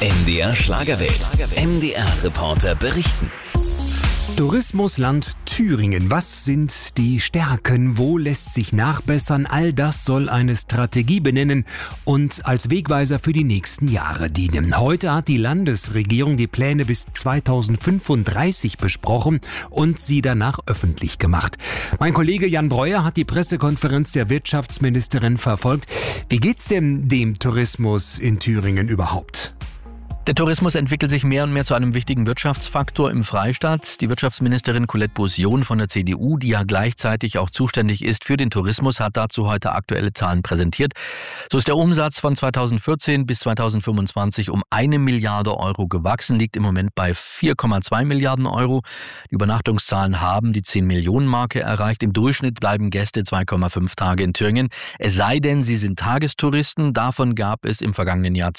MDR Schlagerwelt. MDR-Reporter berichten. Tourismusland Thüringen. Was sind die Stärken? Wo lässt sich nachbessern? All das soll eine Strategie benennen und als Wegweiser für die nächsten Jahre dienen. Heute hat die Landesregierung die Pläne bis 2035 besprochen und sie danach öffentlich gemacht. Mein Kollege Jan Breuer hat die Pressekonferenz der Wirtschaftsministerin verfolgt. Wie geht's denn dem Tourismus in Thüringen überhaupt? Der Tourismus entwickelt sich mehr und mehr zu einem wichtigen Wirtschaftsfaktor im Freistaat. Die Wirtschaftsministerin Colette Bosion von der CDU, die ja gleichzeitig auch zuständig ist für den Tourismus, hat dazu heute aktuelle Zahlen präsentiert. So ist der Umsatz von 2014 bis 2025 um 1 Milliarde Euro gewachsen, liegt im Moment bei 4,2 Milliarden Euro. Die Übernachtungszahlen haben die 10-Millionen-Marke erreicht. Im Durchschnitt bleiben Gäste 2,5 Tage in Thüringen. Es sei denn, sie sind Tagestouristen. Davon gab es im vergangenen Jahr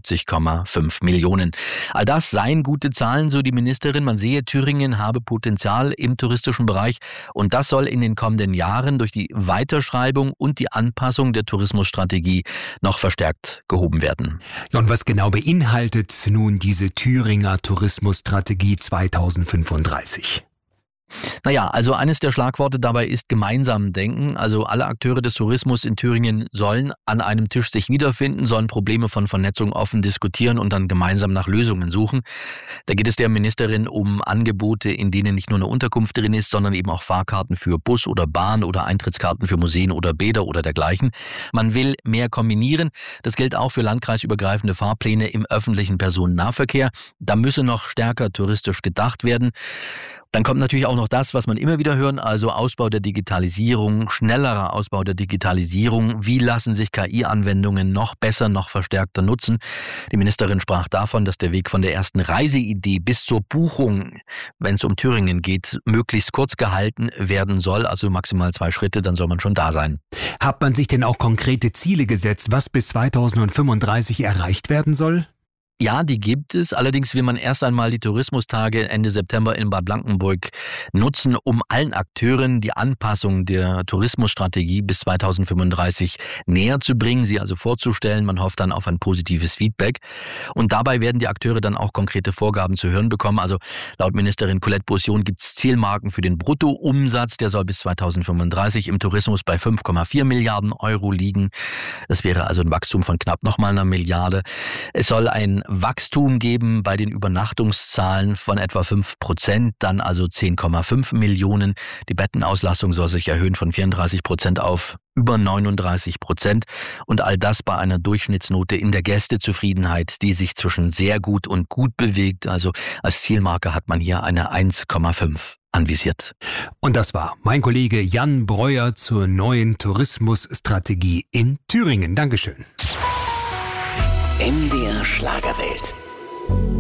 72,5 Millionen. All das seien gute Zahlen, so die Ministerin. Man sehe, Thüringen habe Potenzial im touristischen Bereich und das soll in den kommenden Jahren durch die Weiterschreibung und die Anpassung der Tourismusstrategie noch verstärkt gehoben werden. Ja, und was genau beinhaltet nun diese Thüringer Tourismusstrategie 2035? Naja, also eines der Schlagworte dabei ist gemeinsam denken. Also alle Akteure des Tourismus in Thüringen sollen an einem Tisch sich wiederfinden, sollen Probleme von Vernetzung offen diskutieren und dann gemeinsam nach Lösungen suchen. Da geht es der Ministerin um Angebote, in denen nicht nur eine Unterkunft drin ist, sondern eben auch Fahrkarten für Bus oder Bahn oder Eintrittskarten für Museen oder Bäder oder dergleichen. Man will mehr kombinieren. Das gilt auch für landkreisübergreifende Fahrpläne im öffentlichen Personennahverkehr. Da müsse noch stärker touristisch gedacht werden. Dann kommt natürlich auch noch das, was man immer wieder hören, also Ausbau der Digitalisierung, schnellerer Ausbau der Digitalisierung. Wie lassen sich KI-Anwendungen noch besser, noch verstärkter nutzen? Die Ministerin sprach davon, dass der Weg von der ersten Reiseidee bis zur Buchung, wenn es um Thüringen geht, möglichst kurz gehalten werden soll, also maximal 2 Schritte, dann soll man schon da sein. Hat man sich denn auch konkrete Ziele gesetzt, was bis 2035 erreicht werden soll? Ja, die gibt es. Allerdings will man erst einmal die Tourismustage Ende September in Bad Blankenburg nutzen, um allen Akteuren die Anpassung der Tourismusstrategie bis 2035 näher zu bringen, sie also vorzustellen. Man hofft dann auf ein positives Feedback. Und dabei werden die Akteure dann auch konkrete Vorgaben zu hören bekommen. Also laut Ministerin Colette Bosion gibt es Zielmarken für den Bruttoumsatz. Der soll bis 2035 im Tourismus bei 5,4 Milliarden Euro liegen. Das wäre also ein Wachstum von knapp nochmal 1 Milliarde. Es soll ein Wachstum geben bei den Übernachtungszahlen von etwa 5%, dann also 10,5 Millionen. Die Bettenauslastung soll sich erhöhen von 34% auf über 39% und all das bei einer Durchschnittsnote in der Gästezufriedenheit, die sich zwischen sehr gut und gut bewegt. Also als Zielmarke hat man hier eine 1,5 anvisiert. Und das war mein Kollege Jan Breuer zur neuen Tourismusstrategie in Thüringen. Dankeschön. MDR Schlagerwelt.